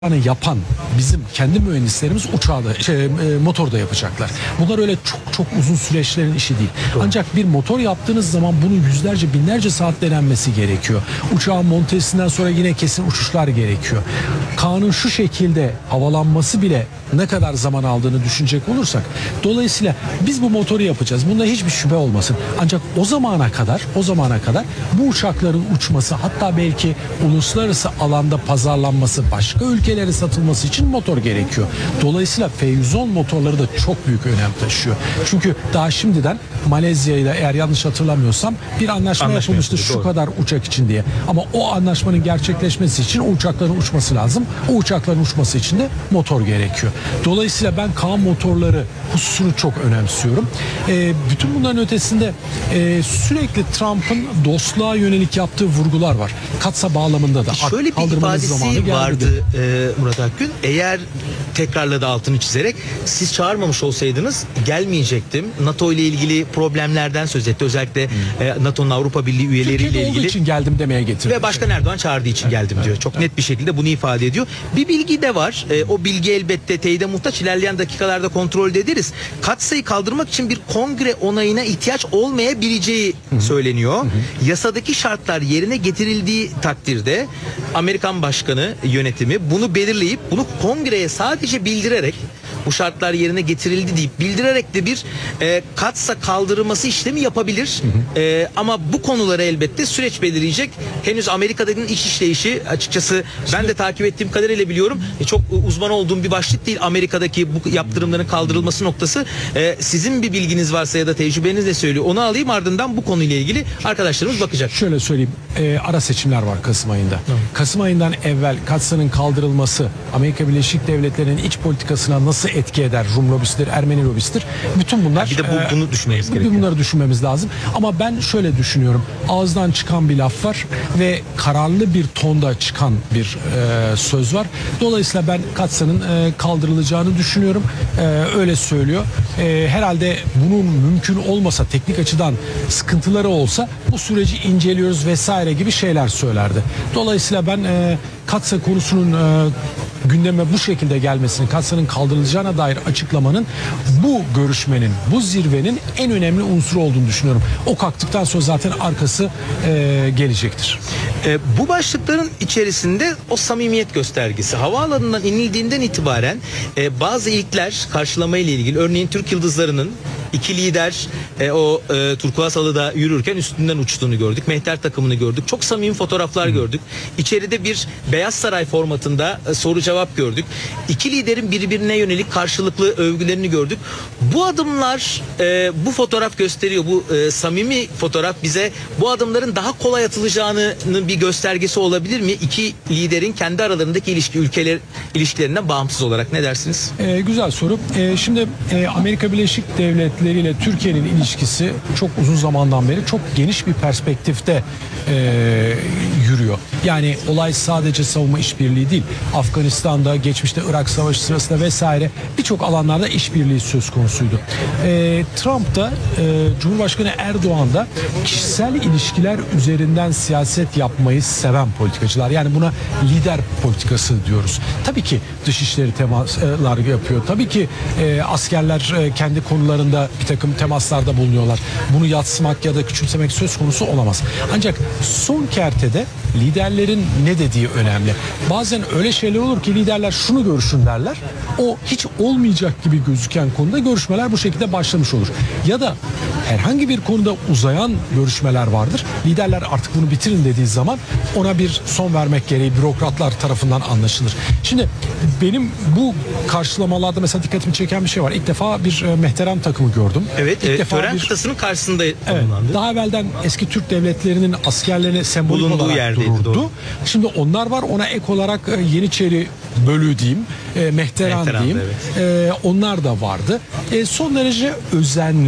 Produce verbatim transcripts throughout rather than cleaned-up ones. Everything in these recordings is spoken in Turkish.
Yani yapan bizim kendi mühendislerimiz uçağı da şey, e, motor da yapacaklar. Bunlar öyle çok çok uzun süreçlerin işi değil. Doğru. Ancak bir motor yaptığınız zaman bunun yüzlerce binlerce saat denenmesi gerekiyor. Uçağın montesinden sonra yine kesin uçuşlar gerekiyor. Kaan'ın şu şekilde havalanması bile ne kadar zaman aldığını düşünecek olursak, dolayısıyla biz bu motoru yapacağız. Bunda hiçbir şüphe olmasın. Ancak o zamana kadar, o zamana kadar bu uçakların uçması, hatta belki uluslararası alanda pazarlanması, başka ülkelere satılması için motor gerekiyor. Dolayısıyla F yüz on motorları da çok büyük önem taşıyor. Çünkü daha şimdiden Malezya ile, eğer yanlış hatırlamıyorsam, bir anlaşma, anlaşma yapılmıştı şu doğru. kadar uçak için diye. Ama o anlaşmanın gerçekleşmesi için o uçakların uçması lazım. O uçakların uçması için de motor gerekiyor. Dolayısıyla ben Kaan motorları hususunu çok önemsiyorum. E, bütün bunların ötesinde e, sürekli Trump'ın dostluğa yönelik yaptığı vurgular var. Katsa bağlamında da. Şöyle bir ifadesi vardı e, Murat Akgün. Eğer tekrarladı, altını çizerek, siz çağırmamış olsaydınız gelmeyecektim. NATO ile ilgili problemlerden söz etti. Özellikle hmm. e, NATO'nun Avrupa Birliği üyeleriyle ilgili. Türkiye'de olduğu için geldim demeye getirdi. Ve Başkan Erdoğan çağırdığı için geldim diyor. Çok net bir şekilde bunu ifade ediyor. Bir bilgi de var. E, o bilgi elbette teyide muhtaç. İlerleyen dakikalarda kontrol ederiz. Katsayı kaldırmak için bir kongre onayına ihtiyaç olmayabileceği Hı-hı. söyleniyor. Hı-hı. Yasadaki şartlar yerine getirildiği takdirde Amerikan Başkanı yönetimi bunu belirleyip bunu kongreye sadece bildirerek, bu şartlar yerine getirildi deyip bildirerek de bir e, katsa kaldırılması işlemi yapabilir. Hı hı. E, ama bu konuları elbette süreç belirleyecek. Henüz Amerika'daki iş işleyişi, açıkçası ben de takip ettiğim kadarıyla biliyorum. E, çok uzman olduğum bir başlık değil Amerika'daki bu yaptırımların kaldırılması noktası. E, sizin bir bilginiz varsa ya da tecrübeniz ne söylüyor, onu alayım, ardından bu konuyla ilgili arkadaşlarımız bakacak. Şöyle söyleyeyim. E, ara seçimler var Kasım ayında. Hı. Kasım ayından evvel katsanın kaldırılması Amerika Birleşik Devletleri'nin iç politikasına nasıl etki eder? Rum lobisidir, Ermeni lobisidir. Bütün bunlar... Bir de bu, bunu düşünmemiz e, gerekiyor. Bunları düşünmemiz lazım. Ama ben şöyle düşünüyorum. Ağızdan çıkan bir laf var ve kararlı bir tonda çıkan bir e, söz var. Dolayısıyla ben katsanın e, kaldırılacağını düşünüyorum. E, öyle söylüyor. E, herhalde bunun mümkün olmasa, teknik açıdan sıkıntıları olsa bu süreci inceliyoruz vesaire gibi şeyler söylerdi. Dolayısıyla ben e, katsa konusunun e, gündeme bu şekilde gelmesini, katsanın kaldırılacağına dair açıklamanın bu görüşmenin, bu zirvenin en önemli unsuru olduğunu düşünüyorum. O kalktıktan sonra zaten arkası e, gelecektir. E, bu başlıkların içerisinde o samimiyet göstergesi. Havaalanından inildiğinden itibaren e, bazı ilkler karşılama ile ilgili, örneğin Türk Yıldızları'nın iki lider e, o e, turkuaz halıda yürürken üstünden uçtuğunu gördük. Mehter takımını gördük. Çok samimi fotoğraflar hmm. gördük. İçeride bir Beyaz Saray formatında e, soru cevap gördük. İki liderin birbirine yönelik karşılıklı övgülerini gördük. Bu adımlar, e, bu fotoğraf gösteriyor. Bu e, samimi fotoğraf bize bu adımların daha kolay atılacağının bir göstergesi olabilir mi? İki liderin kendi aralarındaki ilişki, ülkeler ilişkilerinden bağımsız olarak. Ne dersiniz? E, güzel soru. E, şimdi e, Amerika Birleşik Devletleri ile Türkiye'nin ilişkisi çok uzun zamandan beri çok geniş bir perspektifte e, yürüyor. Yani olay sadece savunma işbirliği değil. Afganistan'da, geçmişte Irak Savaşı sırasında vesaire birçok alanlarda işbirliği söz konusuydu. E, Trump da, e, Cumhurbaşkanı Erdoğan da kişisel ilişkiler üzerinden siyaset yapmayı seven politikacılar. Yani buna lider politikası diyoruz. Tabii ki dışişleri temaslar yapıyor. Tabii ki e, askerler e, kendi konularında bir takım temaslarda bulunuyorlar. Bunu yadsımak ya da küçümsemek söz konusu olamaz. Ancak son kertede liderlerin ne dediği önemli. Bazen öyle şeyler olur ki liderler şunu görüşün derler. O hiç olmayacak gibi gözüken konuda görüşmeler bu şekilde başlamış olur. Ya da herhangi bir konuda uzayan görüşmeler vardır. Liderler artık bunu bitirin dediği zaman ona bir son vermek gereği bürokratlar tarafından anlaşılır. Şimdi benim bu karşılamalarda mesela dikkatimi çeken bir şey var. İlk defa bir e, mehteran takımı gördüm. Evet, İlk e, defa tören bir kıtasının karşısında evet, tanımlandı. daha evvelden eski Türk devletlerinin askerlerine sembolik bulunduğu olarak yerdeydi, dururdu. doğru. Şimdi onlar var. Ona ek olarak e, Yeniçeri bölüğü diyeyim, e, mehteran, mehteran diyeyim. Evet. E, onlar da vardı. E, son derece özenli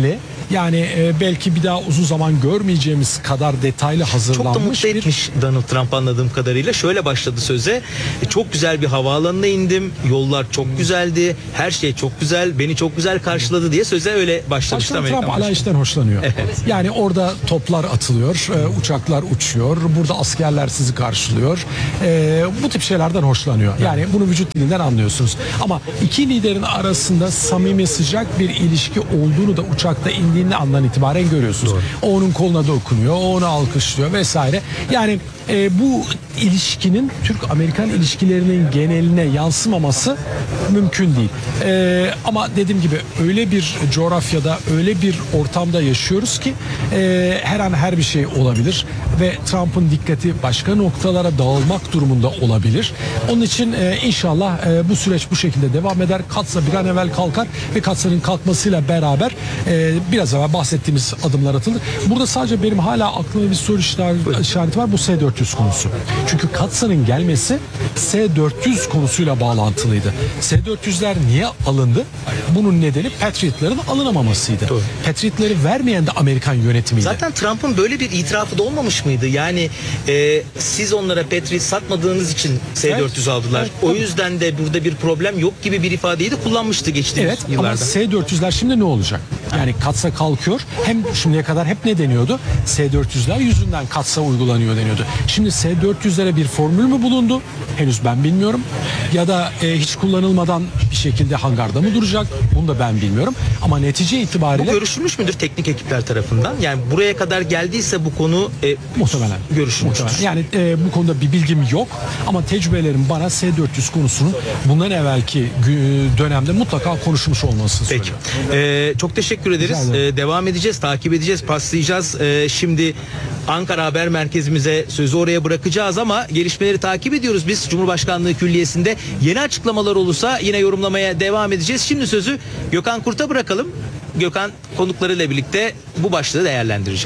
Yani e, belki bir daha uzun zaman görmeyeceğimiz kadar detaylı hazırlanmış. Çok da mutlu bir... etmiş Donald Trump anladığım kadarıyla. Şöyle başladı söze. E, çok güzel bir havaalanına indim. Yollar çok güzeldi. Her şey çok güzel. Beni çok güzel karşıladı diye söze öyle başlamıştı Başkan Amerikan Trump başkanı. alayişten hoşlanıyor. Yani orada toplar atılıyor, e, uçaklar uçuyor, burada askerler sizi karşılıyor. E, bu tip şeylerden hoşlanıyor. Yani bunu vücut dilinden anlıyorsunuz. Ama iki liderin arasında samimi, sıcak bir ilişki olduğunu da uçakta indiğinde andan itibaren görüyorsunuz. O onun koluna dokunuyor, o onu alkışlıyor vesaire. Yani e, bu ilişkinin Türk-Amerikan ilişkilerinin geneline yansımaması mümkün değil. E, ama dediğim gibi öyle bir coğrafyada, öyle bir ortamda yaşıyoruz ki e, her an her bir şey olabilir ve Trump'ın dikkati başka noktalara dağılmak durumunda olabilir. Onun için e, inşallah e, bu süreç bu şekilde devam eder. Katsa bir an evvel kalkar ve Katsa'nın kalkmasıyla beraber e, biraz evvel bahsettiğimiz adımlar atılır. Burada sadece benim hala aklımda bir soru işareti var. Bu S dört yüz konusu. Çünkü Katsa'nın gelmesi S dört yüz konusuyla bağlantılıydı. S dört yüzler niye alındı? Bunun nedeni Patriot'ların alınamamasıydı. Doğru. Patriot'ları vermeyen de Amerikan yönetimiydi. Zaten Trump'ın böyle bir itirafı da olmamış mıydı? Yani e, siz onlara Patriot satmadığınız için S dört yüz Evet. aldılar. Evet, o tabii. yüzden de burada bir problem yok gibi bir ifadeyi de kullanmıştı geçtiğimiz Evet yıllarda. ama S dört yüzler şimdi ne olacak? Yani Katsa kalkıyor. Hem şimdiye kadar hep ne deniyordu? S dört yüzler yüzünden Katsa uygulanıyor deniyordu. Şimdi S dört yüzlere bir formül mü bulundu? Henüz ben bilmiyorum. Ya da e, hiç kullanılmadan bir şekilde hangarda mı duracak? Bunu da ben bilmiyorum. Ama netice Bu itibariyle görüşülmüş müdür teknik ekipler tarafından? Yani buraya kadar geldiyse bu konu e, muhtemelen görüşülmüştür. muhtemelen. Yani e, bu konuda bir bilgim yok ama tecrübelerim bana S dört yüz konusunun bundan evvelki gü- dönemde mutlaka konuşmuş olmasını Peki. söylüyor. Ee, çok teşekkür ederiz. Rica ederim. Ee, devam edeceğiz, takip edeceğiz, paslayacağız. Ee, şimdi Ankara Haber Merkezimize sözü oraya bırakacağız ama gelişmeleri takip ediyoruz biz Cumhurbaşkanlığı Külliyesi'nde. Yeni açıklamalar olursa yine yorumlamaya devam edeceğiz. Şimdi sözü Gökhan Kurt'a bırakalım. Gökhan konuklarıyla birlikte bu başlığı değerlendirecek.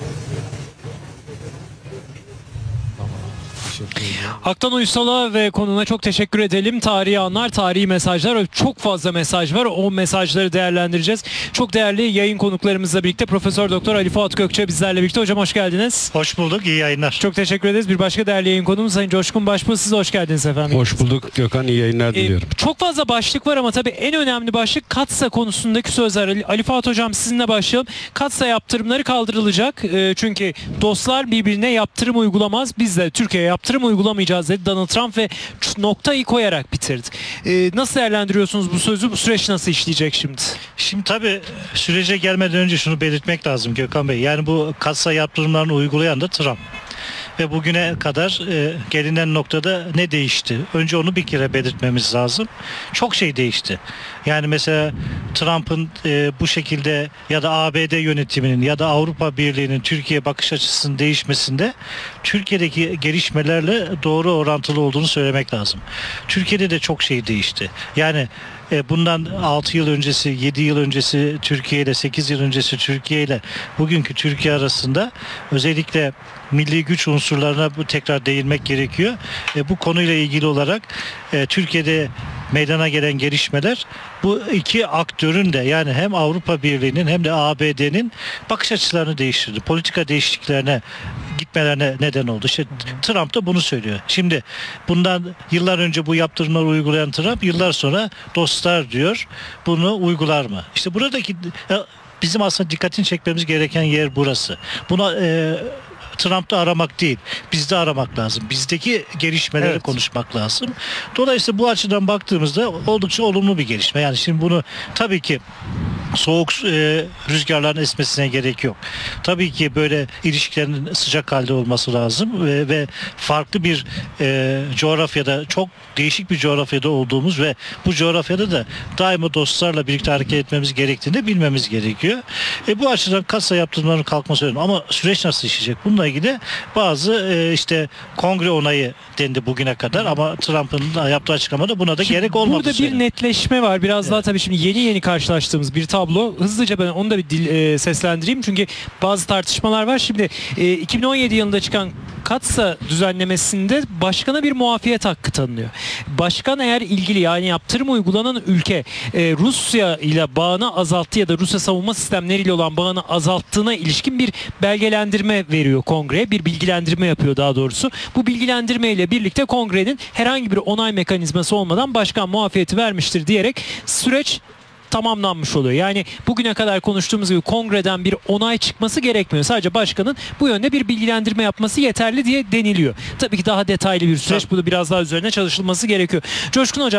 Aktan Uysal'a ve konuna çok teşekkür edelim. Tarihi anlar, tarihi mesajlar, çok fazla mesaj var. O mesajları değerlendireceğiz. Çok değerli yayın konuklarımızla birlikte Profesör Doktor Ali Fuat Gökçe bizlerle birlikte. Hocam hoş geldiniz. Hoş bulduk, iyi yayınlar. Çok teşekkür ederiz. Bir başka değerli yayın konuğumuz Sayın Coşkun Başbuğ. Siz de hoş geldiniz efendim. Hoş bulduk Gökhan, iyi yayınlar Ee, diliyorum. çok fazla başlık var ama tabii en önemli başlık Katsa konusundaki sözler. Ali, Ali Fuat Hocam sizinle başlayalım. Katsa yaptırımları kaldırılacak. Ee, çünkü dostlar birbirine yaptırım uygulamaz. Biz de Türkiye'ye yaptırım uygulamayacağız dedi Donald Trump ve noktayı koyarak bitirdi. Ee, nasıl değerlendiriyorsunuz bu sözü? Bu süreç nasıl işleyecek şimdi? Şimdi tabii sürece gelmeden önce şunu belirtmek lazım Gökhan Bey. Yani bu Katsa yaptırımlarını uygulayan da Trump. Ve bugüne kadar e, gelinen noktada ne değişti? Önce onu bir kere belirtmemiz lazım. Çok şey değişti. Yani mesela Trump'ın e, bu şekilde ya da A B D yönetiminin ya da Avrupa Birliği'nin Türkiye bakış açısının değişmesinde Türkiye'deki gelişmelerle doğru orantılı olduğunu söylemek lazım. Türkiye'de de çok şey değişti. Yani e, bundan altı yıl öncesi, yedi yıl öncesi Türkiye ile, sekiz yıl öncesi Türkiye ile bugünkü Türkiye arasında özellikle milli güç unsurlarına bu tekrar değinmek gerekiyor. E, bu konuyla ilgili olarak e, Türkiye'de meydana gelen gelişmeler bu iki aktörün de yani hem Avrupa Birliği'nin hem de A B D'nin bakış açılarını değiştirdi. Politika değişikliklerine gitmelerine neden oldu. İşte Trump da bunu söylüyor. Şimdi bundan yıllar önce bu yaptırımları uygulayan Trump yıllar sonra dostlar diyor. Bunu uygular mı? İşte buradaki bizim aslında dikkatini çekmemiz gereken yer burası. Buna e, Trump'ta aramak değil, bizde aramak lazım. Bizdeki gelişmeleri Evet. konuşmak lazım. Dolayısıyla bu açıdan baktığımızda oldukça olumlu bir gelişme. Yani şimdi bunu tabii ki soğuk e, rüzgarların esmesine gerek yok. Tabii ki böyle ilişkilerin sıcak halde olması lazım ve, ve farklı bir e, coğrafyada, çok değişik bir coğrafyada olduğumuz ve bu coğrafyada da daima dostlarla birlikte hareket etmemiz gerektiğini de bilmemiz gerekiyor. E, bu açıdan kasa yaptırımlarının kalkması önemli. Ama süreç nasıl işleyecek? Bununla ilgili bazı e, işte kongre onayı dendi bugüne kadar ama Trump'ın yaptığı açıklamada buna da Şimdi gerek olmadı. burada bir netleşme var. Biraz daha tabii şimdi yeni yeni karşılaştığımız bir tablo tablo. Hızlıca ben onu da bir dil, e, seslendireyim çünkü bazı tartışmalar var. Şimdi e, iki bin on yedi yılında çıkan Katsa düzenlemesinde başkana bir muafiyet hakkı tanınıyor. Başkan eğer ilgili yani yaptırım uygulanan ülke e, Rusya ile bağını azalttı ya da Rusya savunma sistemleriyle olan bağını azalttığına ilişkin bir belgelendirme veriyor kongreye. Bir bilgilendirme yapıyor daha doğrusu. Bu bilgilendirme ile birlikte kongrenin herhangi bir onay mekanizması olmadan başkan muafiyeti vermiştir diyerek süreç tamamlanmış oluyor. Yani bugüne kadar konuştuğumuz gibi kongreden bir onay çıkması gerekmiyor. Sadece başkanın bu yönde bir bilgilendirme yapması yeterli diye deniliyor. Tabii ki daha detaylı bir süreç. Bu da biraz daha üzerine çalışılması gerekiyor. Coşkun Hocam